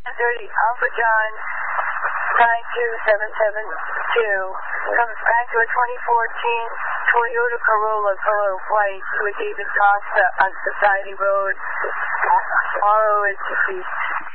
30 Alpha John 92772 comes back to a 2014 Toyota Corolla color white with David Costa on Society Road. Morrow is deceased.